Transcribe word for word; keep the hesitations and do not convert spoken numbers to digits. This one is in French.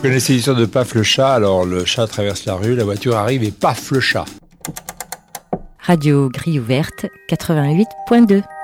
connaissez l'histoire de Paf le chat? Alors le chat traverse la rue, la voiture arrive et paf le chat. Radio Grille Ouverte, quatre-vingt-huit point deux.